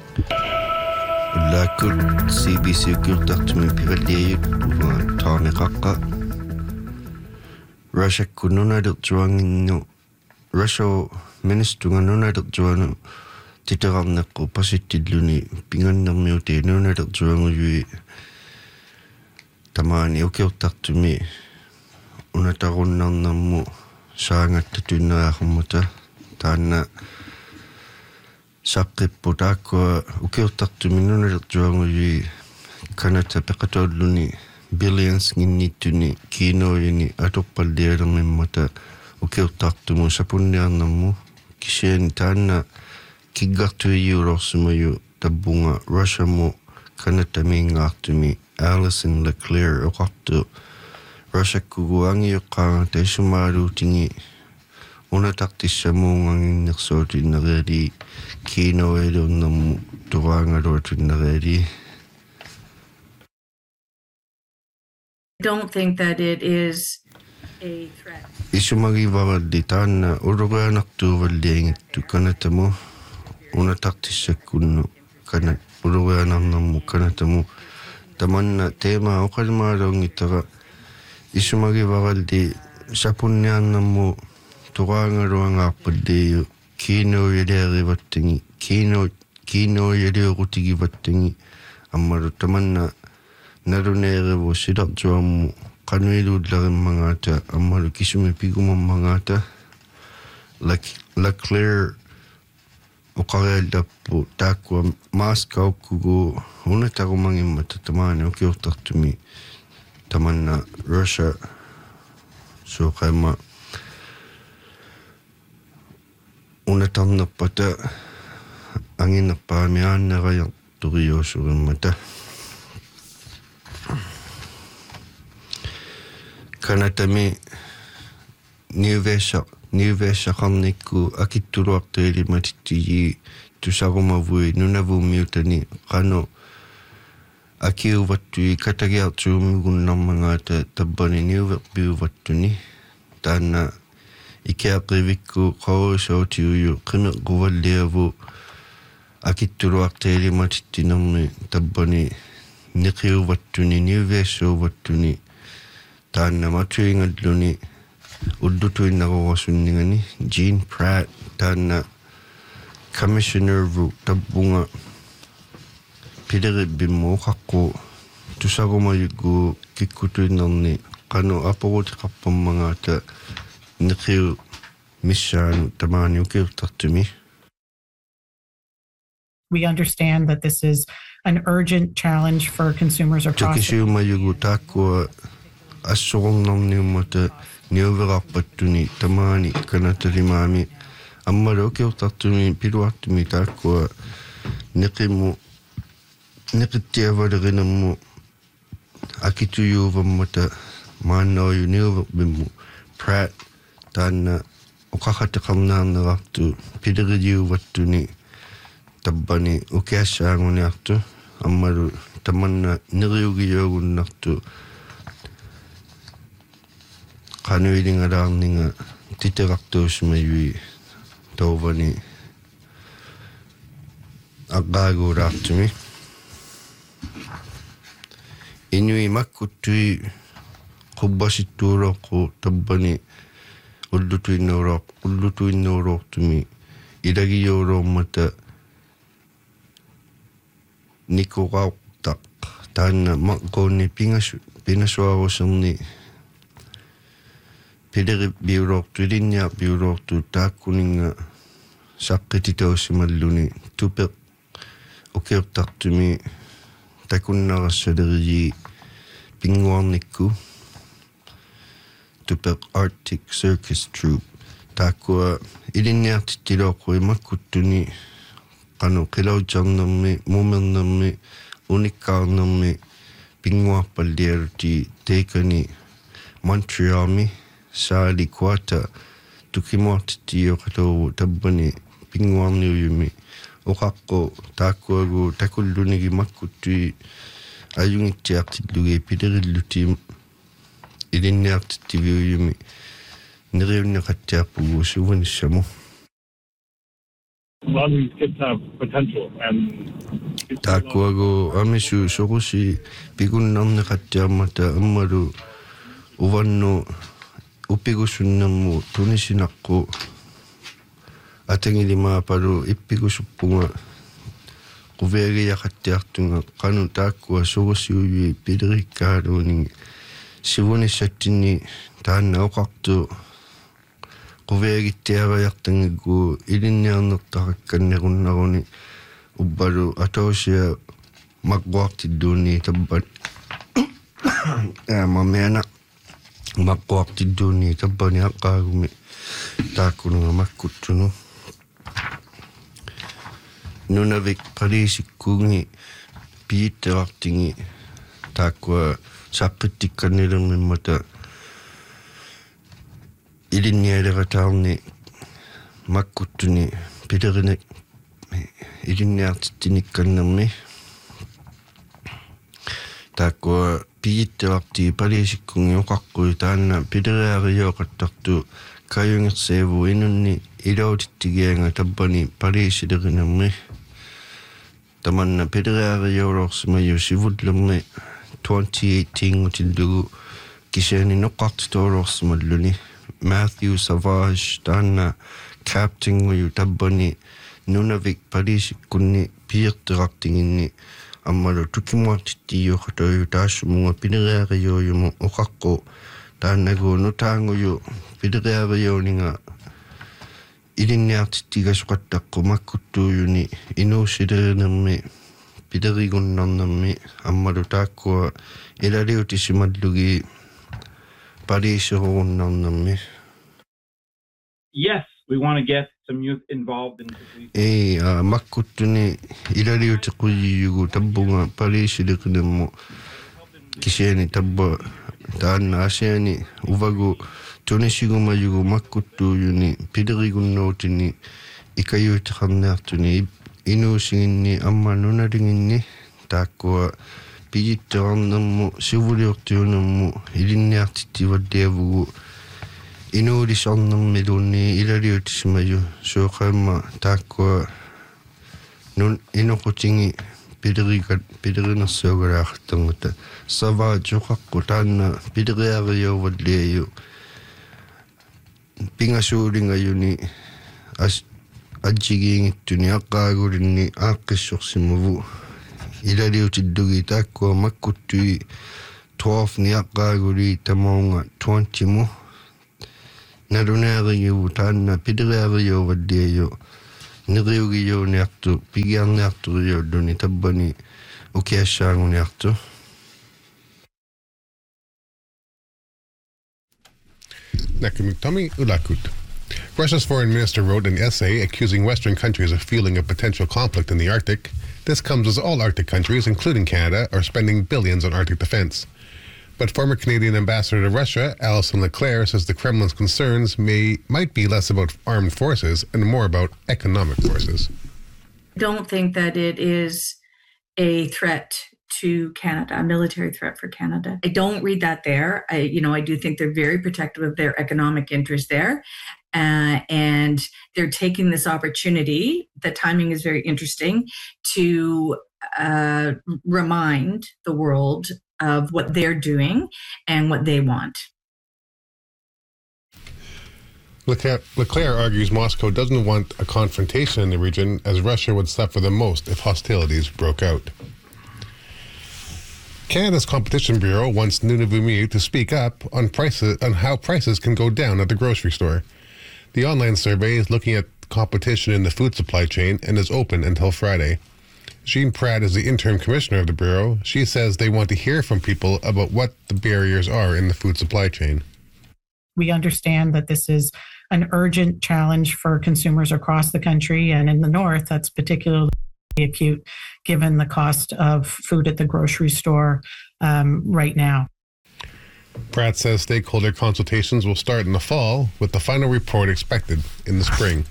Ullaakut CBC-ukiurtartumi pivalliayut taarneqaqqa Russiakku nunalertuanginnu Russia ministunga nunalertuanu titerarneqqu pasitilluni pingannermiuti nunalertuanguyui tamaani ukiurtartumi unatarunnarnermu saangattatunnaaqarmuta taanna saqqippu taakkua ukiurtartumi nunalertuanguyui kanata peqatolluni billions nginnittuni kiinoyini atorpallialermimmata ukiurtartumu sapunniarnermu kisiani taanna kiggartuijuulorsumayu tabbunga Russiamu kanata miingaartumi Alison Leclerc oqartu Russiakkugu angioqqaanga taisumaaluutingi unatartissamuunganginnersuutinnereeli kiinoiluunnermu turaangaluatunnereeli. Don't think that it is a threat. Isumagivaralli taanna ulurianartuuvalliangittu kanatamu unatartissakkunnu kanat ulurianarnermu kanatamu tamanna teema oqalmaalungittara isumagivaralli sapunniarnermu turaangaluangaarpalliiyu kiinoyaliarivattangi kiinoyaliorutigivattangi ammalu tamanna naluneerivu silartuammu qanuiluullarimmangaata ammalu kisumi pigumammangaata Leclerc oqariallappu taakkua maaskaukkugu unatarumangimmata tamaani ukiurtartumi tamanna Russia suuqaima unatarnerpata anginnerpaamiaannerajarturiuusurimmata kanatami niuveessaqarnikku akittuluartuilimatittiyi tusarumavui nunavummiutani qanu akiuvattui katagiartuumigunnermangaata tabbani niuverpiuvattuni taanna ikiaqivikku qawusoutiuyu qimeqquvalliavu akittuluartuilimatittinermi tabbani niqiuvattuni niuveessuuvattuni taanna matuingalluni ullutuinnaruwasuningani Jean Pratt taanna commissionervu tabbunga pileribimmu uqaqqu tusarumayuggu kikkutuinnerni qanu apurutiqarpammangaata niqiu missaanu tamaani ukiurtartumi. We understand that this is an urgent challenge for consumers across the takisiumayugu taakkua assornerniummata niuverarpattuni tamaani kanatalimaami ammalu ukiurtartumi piluartumi taakkua niqittiavalerinermu akituyuuvammata maannoyu niuverbimmu Pratt taanna uqaqateqarnaarnerartu pileriuvattuni tabbani ukiassaanguniartu ammalu tamanna neriugiyogunnartu qanuilingalaarninga titerartuusmayui tauvani aqqaaguulaartumi inui makkuttui qubbasittuuloqqu tabbani ullutuinnuuloortumi ilagiyouluormata nikuqaurtaq taanna maqquunni pinasuaruserni pilerippiuloortu ilinniarpiuloortu taakkuninga saqqititausimalluni tupeq ukiurtartumi takunnarassaleriji pinguarnikku tupeq Arctic Circus Troupe taakkua ilinniartittilooqqu imakkuttuni qanu qilautarnermi mumernermi unikkaarnermi pinguarpallialuti teikani Montrealmi saali kuata tukimuartittiyoqaluugu tabbani pinguarniuyumi uqaqqu taakkuagu takullunigi makkuttui ajungittiartillugi pilerilluti ilinniartittiviuyumi neriunneqattiarpugu suvanissamu A lot of these kids have potential, and Takuago amisu sokusi pigunarne qattiarmata ammalu uvannu upigusunnammu tunisinaqqu atangilimapalu ippigusuppunga quviagiyaqattiartunga qanu taakkua sorusiuyui pilerikaaluuningi sivunissattinni taanna oqartu quviagittiarayartangiggu ilinniarnertaqakkannerunneruni ubbalu atoosia maqquartidduunni tabbat mamiana maqquartidduunni tabbani aqqaagumi taakkununga makkuttunu nunavik paliisikkuungi piitterartingi taakkua saqqittikkannilermimmata ilinnialerataarni makkuttuni pilerinek ilinniartittinikkannermi taakkua piitterarti paliisikkungi oqaqqui taanna pileriarioqattartu kajungerseevu inunni ilautittigianga tabbani paliisilerinermi tamanna pileriariolorsimayu sivullermi 2018 kisani noqqartitoolorsimalluni Matthew Savage taanna captain tabbani nunavik paliisikkunni piirterartinginni ammalu tukimuartittiiuqatoyu taassumunga pileriarioyumu oqaqqu taannagu nutaanguyu pileriarioninga ilinniartittigasuqattaqqu makkuttuuyuni inuusilerinermi pilerigunnarnermi ammalu taakkua ilaliutisimallugi paliiserurunnarnermi. Yes, we want to get some youth involved in police. Makkuttuni ilaliutiquyiyugu tabbunga paliisilerinermu kisiani tabba taanna asiani uvagu tunisigumayugu makkuttuuyuni pilerigunnoutinni ikayuutiqarniartuni inuusiginni amma nunalinginni taakkua pijitterarnermu sivuliortiunermu ilinniartittivalliavugu inuulisarnermiluunni ilaliutisimayu suuqaamma taakkua nun inoqutingi pilerinersuugalaaqartarngata savaajoqaqqu taanna pileriariouvalliayu pingasuulingayuni ajjigiingittuni aqqaagulinni aaqqissorsimavu ilaliutiddugi taakkua makkuttui 12 ni aqqaaguli tamaunga 20 mu nalunaarigivu taanna pileriariouvalliayu niriugiyuuniartu pigiarniarturiulluni tabbani ukiassaanguniartu. Nakamutami Ulakut. Russia's foreign minister wrote an essay accusing Western countries of fueling a potential conflict in the Arctic. This comes as all Arctic countries, including Canada, are spending billions on Arctic defense. But former Canadian ambassador to Russia, Alison Leclerc, says the Kremlin's concerns might be less about armed forces and more about economic forces. I don't think that it is a threat to Canada, a military threat for Canada. I don't read that there. I do think they're very protective of their economic interests there. And they're taking this opportunity, the timing is very interesting, to remind the world of what they're doing and what they want. Leclerc argues Moscow doesn't want a confrontation in the region, as Russia would suffer the most if hostilities broke out. Canada's Competition Bureau wants Nunavummiut to speak up on how prices can go down at the grocery store. The online survey is looking at competition in the food supply chain and is open until Friday. Jean Pratt is the interim commissioner of the Bureau. She says they want to hear from people about what the barriers are in the food supply chain. We understand that this is an urgent challenge for consumers across the country, and in the North, that's particularly acute given the cost of food at the grocery store right now. Pratt says stakeholder consultations will start in the fall, with the final report expected in the spring.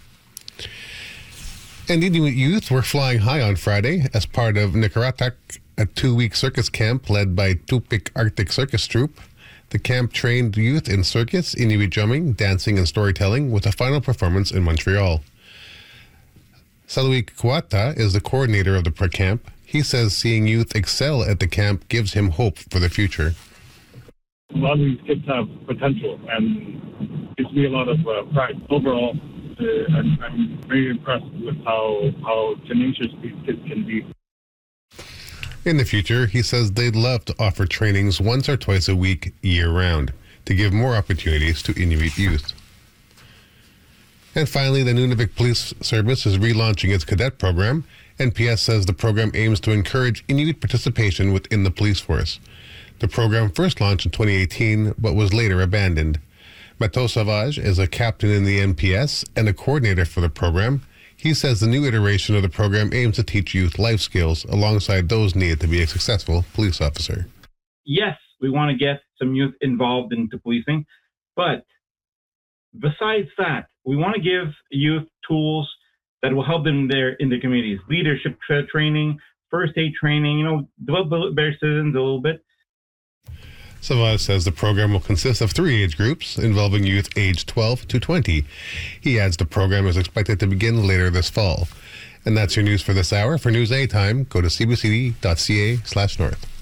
And Inuit youth were flying high on Friday as part of Nikaratak, a 2-week circus camp led by Tupik Arctic Circus Troupe. The camp trained youth in circus, Inuit drumming, dancing, and storytelling, with a final performance in Montreal. Saluik Kuata is the coordinator of the camp. He says seeing youth excel at the camp gives him hope for the future. A lot of these kids have potential, and gives me a lot of pride. Overall, I'm very impressed with how tenacious these kids can be. In the future, he says they'd love to offer trainings once or twice a week, year-round, to give more opportunities to Inuit youth. And finally, the Nunavik Police Service is relaunching its cadet program. NPS says the program aims to encourage Inuit participation within the police force. The program first launched in 2018, but was later abandoned. Mato Savage is a captain in the NPS and a coordinator for the program. He says the new iteration of the program aims to teach youth life skills alongside those needed to be a successful police officer. Yes, we want to get some youth involved into policing, but besides that, we want to give youth tools that will help them in their communities. Leadership training, first aid training, develop better citizens a little bit. Savage says the program will consist of 3 age groups involving youth aged 12 to 20. He adds the program is expected to begin later this fall. And that's your news for this hour. For News Anytime, go to cbc.ca/north.